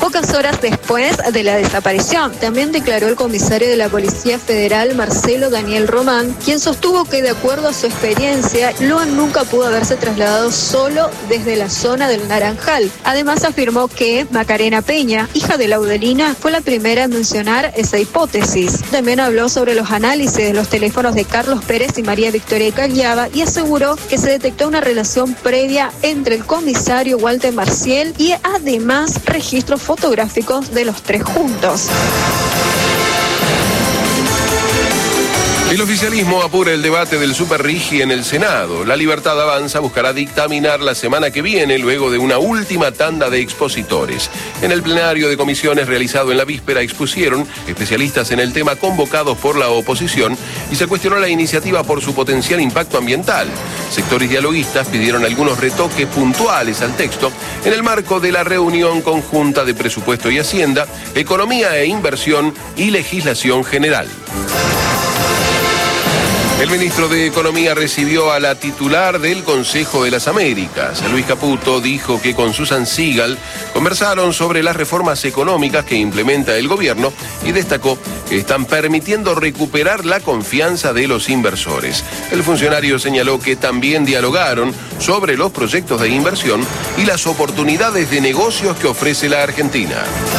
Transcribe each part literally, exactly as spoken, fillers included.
pocas horas después de la desaparición. También declaró el comisario de la Policía Federal, Marcelo Daniel Román, quien sostuvo que de acuerdo a su experiencia, Luan nunca pudo haberse trasladado solo desde la zona del Naranjal. Además afirmó que Macarena Peña, hija de Laudelina, fue la primera en mencionar esa hipótesis. También habló sobre los análisis de los teléfonos de Carlos Pérez y María Victoria Cagliaba y aseguró que se detectó una relación previa entre el comisario Walter Marciel y además registros fotográficos de los tres juntos. El oficialismo apura el debate del Superrigi en el Senado. La Libertad Avanza buscará dictaminar la semana que viene luego de una última tanda de expositores. En el plenario de comisiones realizado en la víspera expusieron especialistas en el tema convocados por la oposición y se cuestionó la iniciativa por su potencial impacto ambiental. Sectores dialoguistas pidieron algunos retoques puntuales al texto en el marco de la reunión conjunta de Presupuesto y Hacienda, Economía e Inversión y Legislación General. El ministro de Economía recibió a la titular del Consejo de las Américas. Luis Caputo dijo que con Susan Sigal conversaron sobre las reformas económicas que implementa el gobierno y destacó que están permitiendo recuperar la confianza de los inversores. El funcionario señaló que también dialogaron sobre los proyectos de inversión y las oportunidades de negocios que ofrece la Argentina.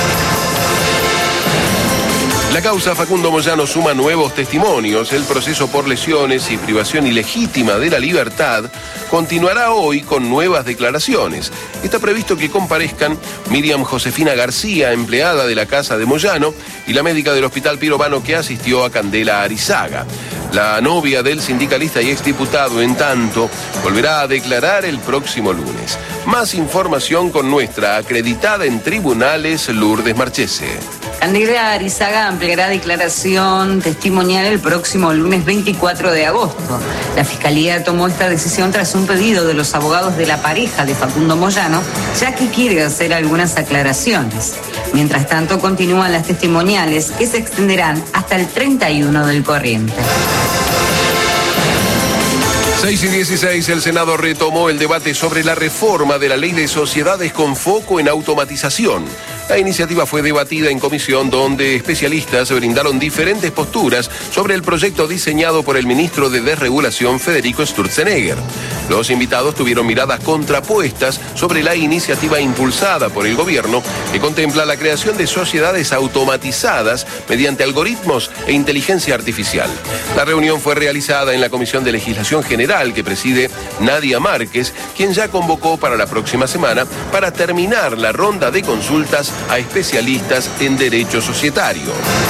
La causa Facundo Moyano suma nuevos testimonios. El proceso por lesiones y privación ilegítima de la libertad continuará hoy con nuevas declaraciones. Está previsto que comparezcan Miriam Josefina García, empleada de la casa de Moyano, y la médica del Hospital Pirovano que asistió a Candela Arizaga. La novia del sindicalista y exdiputado, en tanto, volverá a declarar el próximo lunes. Más información con nuestra acreditada en tribunales, Lourdes Marchese. Candela Arizaga ampliará declaración testimonial el próximo lunes veinticuatro de agosto. La Fiscalía tomó esta decisión tras un pedido de los abogados de la pareja de Facundo Moyano, ya que quiere hacer algunas aclaraciones. Mientras tanto, continúan las testimoniales que se extenderán hasta el treinta y uno del corriente. seis y dieciséis, el Senado retomó el debate sobre la reforma de la Ley de Sociedades con foco en automatización. La iniciativa fue debatida en comisión donde especialistas brindaron diferentes posturas sobre el proyecto diseñado por el ministro de Desregulación Federico Sturzenegger. Los invitados tuvieron miradas contrapuestas sobre la iniciativa impulsada por el gobierno que contempla la creación de sociedades automatizadas mediante algoritmos e inteligencia artificial. La reunión fue realizada en la Comisión de Legislación General que preside Nadia Márquez, quien ya convocó para la próxima semana para terminar la ronda de consultas a especialistas en derecho societario.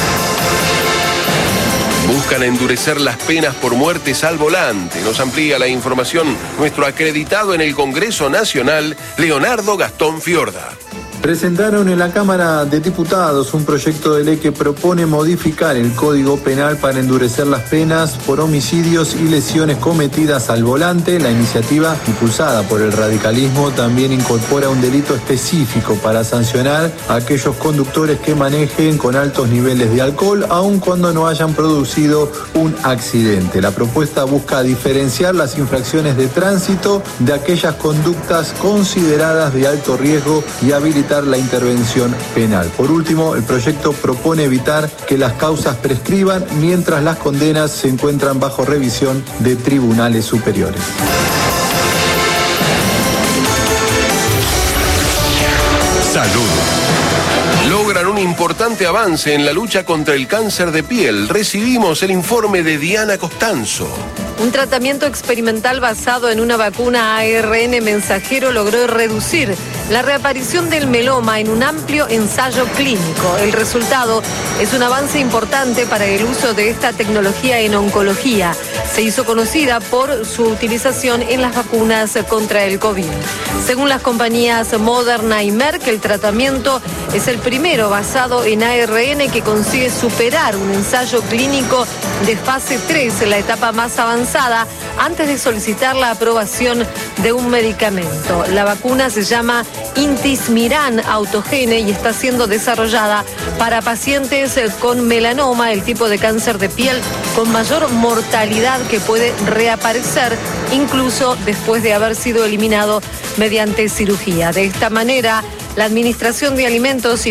Buscan endurecer las penas por muertes al volante. Nos amplía la información nuestro acreditado en el Congreso Nacional, Leonardo Gastón Fiorda. Presentaron en la Cámara de Diputados un proyecto de ley que propone modificar el Código Penal para endurecer las penas por homicidios y lesiones cometidas al volante. La iniciativa, impulsada por el radicalismo, también incorpora un delito específico para sancionar a aquellos conductores que manejen con altos niveles de alcohol, aun cuando no hayan producido un accidente. La propuesta busca diferenciar las infracciones de tránsito de aquellas conductas consideradas de alto riesgo y habilitar la intervención penal. Por último, el proyecto propone evitar que las causas prescriban mientras las condenas se encuentran bajo revisión de tribunales superiores. Salud. Logran un importante avance en la lucha contra el cáncer de piel. Recibimos el informe de Diana Costanzo. Un tratamiento experimental basado en una vacuna A R N mensajero logró reducir la reaparición del meloma en un amplio ensayo clínico. El resultado es un avance importante para el uso de esta tecnología en oncología. Se hizo conocida por su utilización en las vacunas contra el COVID. Según las compañías Moderna y Merck, el tratamiento es el primero basado en A R N que consigue superar un ensayo clínico de fase tres, la etapa más avanzada, antes de solicitar la aprobación de un medicamento. La vacuna se llama Intismiran Autogene y está siendo desarrollada para pacientes con melanoma, el tipo de cáncer de piel con mayor mortalidad que puede reaparecer incluso después de haber sido eliminado mediante cirugía. De esta manera, La Administración de Alimentos y